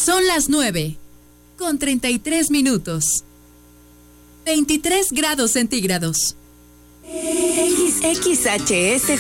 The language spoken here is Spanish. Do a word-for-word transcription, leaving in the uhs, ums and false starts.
Son las nueve, con treinta y tres minutos. veintitrés grados centígrados. X X H S